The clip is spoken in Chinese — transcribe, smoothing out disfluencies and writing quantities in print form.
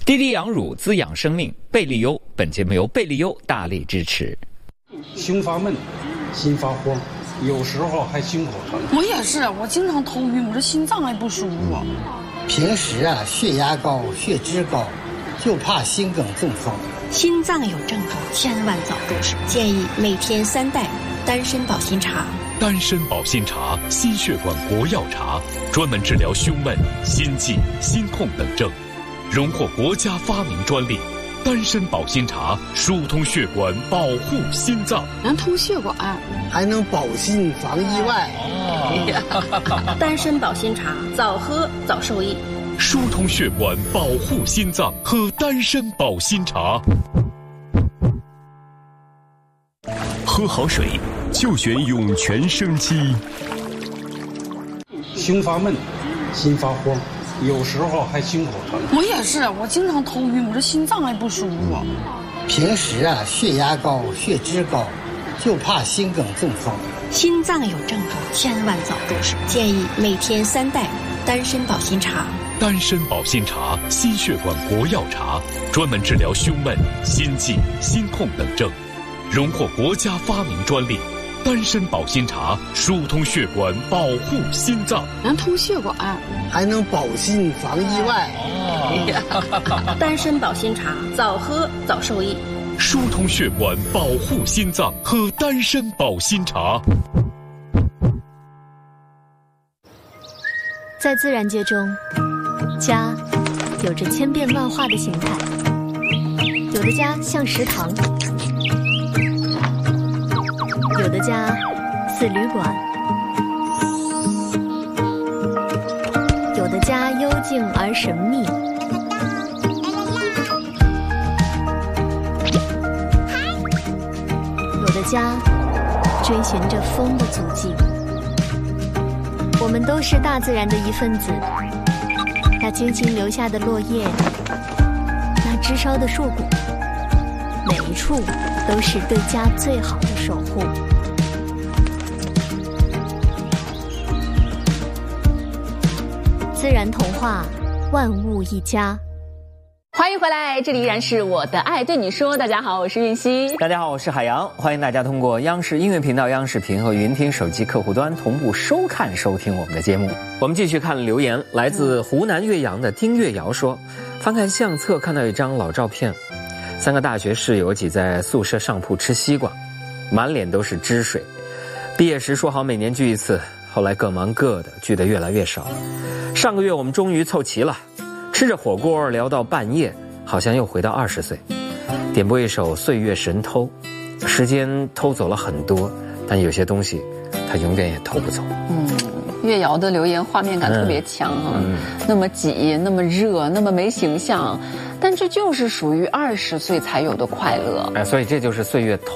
滴滴养乳滋养生命，贝利优。本节目由贝利优大力支持。 胸发闷，心发慌，有时候还心口疼。 我也是，我经常头晕，我这心脏还不舒服。 平时血压高、血脂高，就怕心梗中风。 心脏有症状，千万早重视。建议每天3袋丹参保心茶。 丹参保心茶，心血管国药茶，专门治疗胸闷、心悸、心痛等症，荣获国家发明专利。丹参保心茶疏通血管，保护心脏， 能通血管， 还能保心防意外。 丹参保心茶，早喝早受益。 疏通血管，保护心脏，喝丹参保心茶。喝好水就选涌泉生机。 胸发闷，心发慌，有时候还心口疼。 我也是，我经常头晕，我这心脏还不舒服。 平时血压高、血脂高，就怕心梗中风。 心脏有症状，千万早重视。建议每天3袋丹参保心茶。 丹参保心茶，心血管国药茶，专门治疗胸闷、心悸、心痛等症，荣获国家发明专利。丹参保心茶疏通血管，保护心脏， 能通血管， 还能保心防意外。 丹参保心茶，早喝早受益。 疏通血管，保护心脏，喝丹参保心茶。 在自然界中，家有着千变万化的形态，有的家像食堂，有的家似旅馆，有的家幽静而神秘，有的家追寻着风的足迹。我们都是大自然的一份子，那精心留下的落叶，那枝梢的硕果，每一处都是对家最好的守护。自然童话，万物一家。 欢迎回来，这里依然是我的爱对你说。大家好，我是韵熙。 大家好，我是海洋。欢迎大家通过央视音乐频道、央视频和云听手机客户端同步收看收听我们的节目。我们继续看留言，来自湖南岳阳的丁月瑶说，翻看相册看到一张老照片，3个大学室友挤在宿舍上铺吃西瓜，满脸都是汁水。毕业时说好每年聚一次，后来各忙各的，聚得越来越少。上个月我们终于凑齐了，吃着火锅聊到半夜，好像又回到20岁。点播一首《岁月神偷》，时间偷走了很多，但有些东西它永远也偷不走。 岳瑶的留言画面感特别强啊，那么挤，那么热，那么没形象，但这就是属于20岁才有的快乐。 所以这就是岁月偷